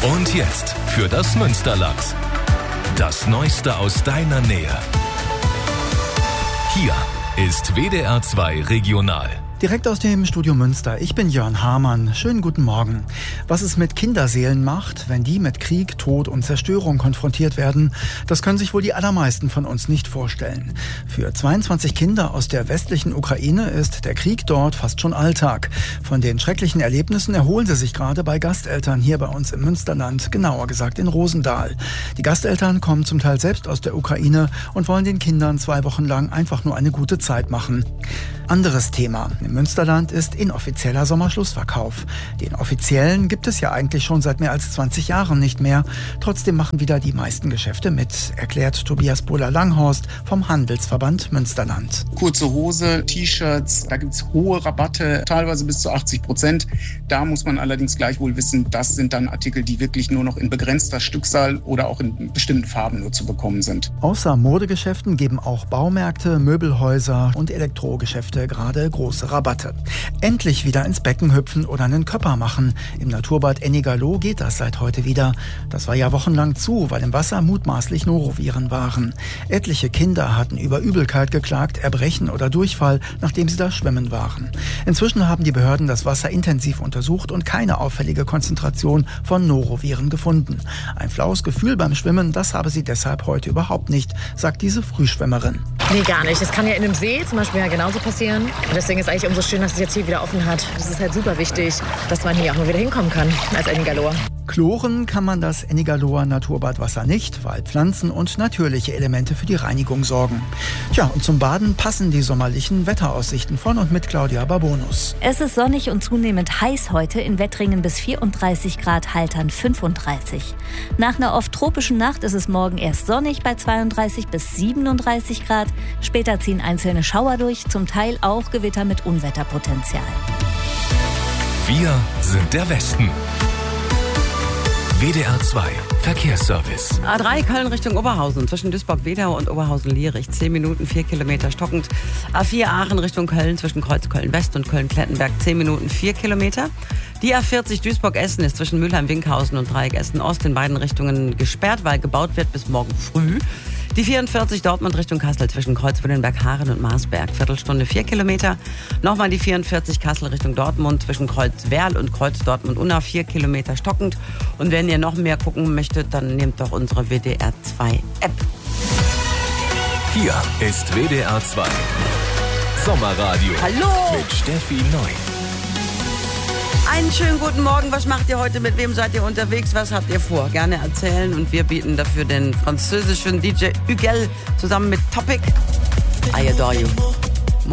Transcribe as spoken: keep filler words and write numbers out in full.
Und jetzt für das Münsterland. Das Neueste aus deiner Nähe. Hier ist W D R zwei Regional. Direkt aus dem Studio Münster. Ich bin Jörn Hamann. Schönen guten Morgen. Was es mit Kinderseelen macht, wenn die mit Krieg, Tod und Zerstörung konfrontiert werden, das können sich wohl die allermeisten von uns nicht vorstellen. Für zweiundzwanzig Kinder aus der westlichen Ukraine ist der Krieg dort fast schon Alltag. Von den schrecklichen Erlebnissen erholen sie sich gerade bei Gasteltern hier bei uns im Münsterland, genauer gesagt in Rosendahl. Die Gasteltern kommen zum Teil selbst aus der Ukraine und wollen den Kindern zwei Wochen lang einfach nur eine gute Zeit machen. Anderes Thema. Im Münsterland ist inoffizieller Sommerschlussverkauf. Den offiziellen gibt es ja eigentlich schon seit mehr als zwanzig Jahren nicht mehr. Trotzdem machen wieder die meisten Geschäfte mit, erklärt Tobias Bohler-Langhorst vom Handelsverband Münsterland. Kurze Hose, T-Shirts, da gibt es hohe Rabatte, teilweise bis zu achtzig Prozent. Da muss man allerdings gleichwohl wissen, das sind dann Artikel, die wirklich nur noch in begrenzter Stückzahl oder auch in bestimmten Farben nur zu bekommen sind. Außer Modegeschäften geben auch Baumärkte, Möbelhäuser und Elektrogeschäfte gerade große Rabatte. Endlich wieder ins Becken hüpfen oder einen Köpper machen. Im Naturbad Ennigerloh geht das seit heute wieder. Das war ja wochenlang zu, weil im Wasser mutmaßlich Noroviren waren. Etliche Kinder hatten über Übelkeit geklagt, Erbrechen oder Durchfall, nachdem sie da schwimmen waren. Inzwischen haben die Behörden das Wasser intensiv untersucht und keine auffällige Konzentration von Noroviren gefunden. Ein flaues Gefühl beim Schwimmen, das habe sie deshalb heute überhaupt nicht, sagt diese Frühschwimmerin. Nee, gar nicht. Das kann ja in einem See zum Beispiel ja genauso passieren. Und deswegen ist eigentlich umso schön, dass es jetzt hier wieder offen hat. Das ist halt super wichtig, dass man hier auch mal wieder hinkommen kann als Ennigerloher. Chloren kann man das Ennigerloher Naturbadwasser nicht, weil Pflanzen und natürliche Elemente für die Reinigung sorgen. Tja, und zum Baden passen die sommerlichen Wetteraussichten von und mit Claudia Barbonus. Es ist sonnig und zunehmend heiß heute, in Wettringen bis vierunddreißig Grad, Haltern fünfunddreißig. Nach einer oft tropischen Nacht ist es morgen erst sonnig bei zweiunddreißig bis siebenunddreißig Grad. Später ziehen einzelne Schauer durch, zum Teil auch Gewitter mit Unwetterpotenzial. Wir sind der Westen. W D R zwei Verkehrsservice. A drei Köln Richtung Oberhausen, zwischen Duisburg-Wedau und Oberhausen-Lierich. zehn Minuten, vier Kilometer stockend. A vier Aachen Richtung Köln, zwischen Kreuz-Köln-West und Köln-Klettenberg. zehn Minuten, vier Kilometer. Die A vierzig Duisburg-Essen ist zwischen Mülheim-Winkhausen und Dreieck Essen-Ost in beiden Richtungen gesperrt, weil gebaut wird bis morgen früh. Die vierundvierzig Dortmund Richtung Kassel zwischen Kreuzwillenberg-Haaren und Marsberg. Viertelstunde, vier Kilometer. Nochmal die vierundvierzig Kassel Richtung Dortmund zwischen Kreuz-Werl und Kreuz-Dortmund-Unna. vier Kilometer stockend. Und wenn ihr noch mehr gucken möchtet, dann nehmt doch unsere W D R zwei App. Hier ist W D R zwei Sommerradio. Hallo! Mit Steffi Neu. Einen schönen guten Morgen. Was macht ihr heute? Mit wem seid ihr unterwegs? Was habt ihr vor? Gerne erzählen. Und wir bieten dafür den französischen D J Huguel zusammen mit Topic. I adore you.